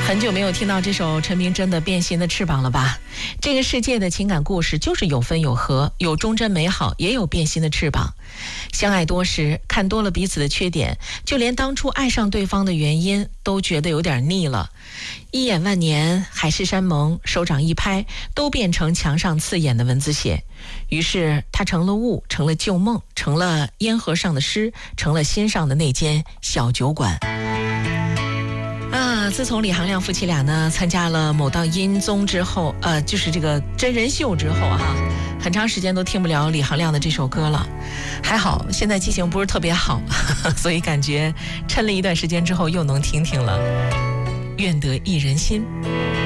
很久没有听到这首陈明真的《变心的翅膀》了吧？这个世界的情感故事就是有分有合，有忠贞美好，也有变心的翅膀。相爱多时，看多了彼此的缺点，就连当初爱上对方的原因都觉得有点腻了。一眼万年，海誓山盟，手掌一拍，都变成墙上刺眼的文字写。于是它成了雾，成了旧梦，成了烟盒上的诗，成了心上的那间小酒馆。自从李行亮夫妻俩呢参加了某档音综之后，就是这个真人秀之后很长时间都听不了李行亮的这首歌了。还好现在记性不是特别好，所以感觉撑了一段时间之后又能听听了。愿得一人心。